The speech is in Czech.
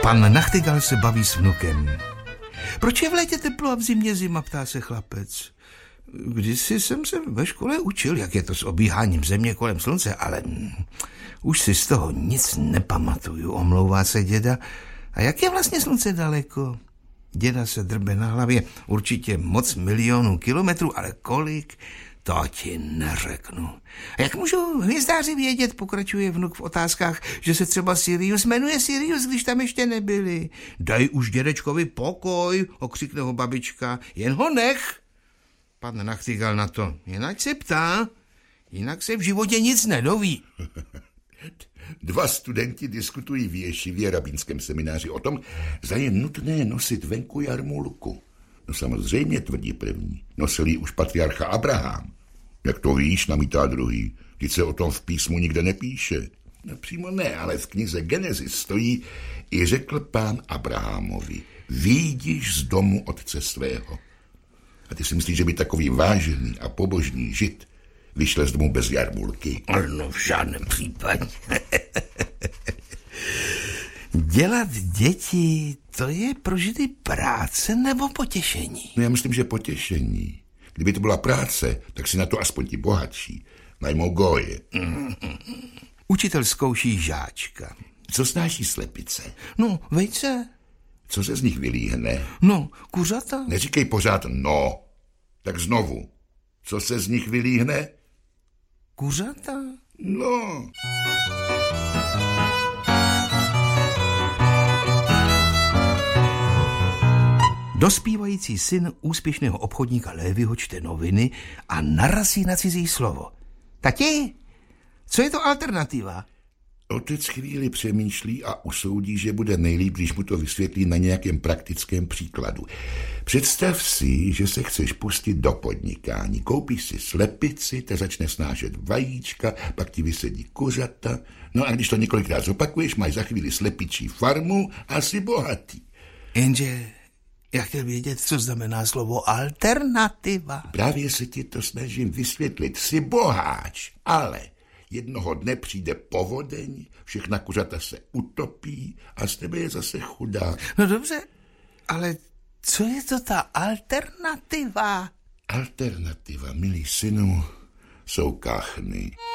Pan Nachtigal se baví s vnukem. Proč je v létě teplo a v zimě zima, ptá se chlapec. Kdysi jsem se ve škole učil, jak je to s obíháním země kolem slunce, ale už si z toho nic nepamatuju, omlouvá se děda. A jak je vlastně slunce daleko? Děda se drbe na hlavě. Určitě moc milionů kilometrů, ale kolik? To ti neřeknu. A jak můžou hvězdáři vědět, pokračuje vnuk v otázkách, že se třeba Sirius jmenuje Sirius, když tam ještě nebyli? Daj už dědečkovi pokoj, okřikne ho babička, jen ho nech. Pan Nachtigal na to, jinak se ptá, jinak se v životě nic nedoví. 2 studenti diskutují v ješivě rabínském semináři o tom, zda je nutné nosit venku jarmulku. No samozřejmě, tvrdí první, nosil ji už patriarcha Abraham. Jak to víš, namítá druhý, když se o tom v písmu nikde nepíše. No přímo ne, ale v knize Genesis stojí, i řekl Pán Abrahamovi, vyjdiš z domu otce svého. A ty si myslíš, že by takový vážený a pobožný žid vyšel z domu bez jarmulky? No v žádném případě. Dělat děti, to je pro židy práce nebo potěšení? No já myslím, že potěšení. Kdyby to byla práce, tak si na to aspoň ti bohatší najmou goje. Učitel zkouší žáčka. Co snáší slepice? No, vejce. Co se z nich vylíhne? No, kuřata. Neříkej pořád no. Tak znovu. Co se z nich vylíhne? Kuřata. No. Dospívající syn úspěšného obchodníka Lévyho čte noviny a narazí na cizí slovo. Tati, co je to alternativa? Otec chvíli přemýšlí a usoudí, že bude nejlíp, když mu to vysvětlí na nějakém praktickém příkladu. Představ si, že se chceš pustit do podnikání. Koupíš si slepici, ta začne snášet vajíčka, pak ti vysedí kuřata. No a když to několikrát zopakuješ, máš za chvíli slepičí farmu a jsi bohatý. Jenže já chtěl vědět, co znamená slovo alternativa. Právě se ti to snažím vysvětlit. Jsi boháč, ale jednoho dne přijde povodeň, všechna kuřata se utopí a z tebe je zase chudá. No dobře, ale co je to ta alternativa? Alternativa, milý synu, jsou kachny.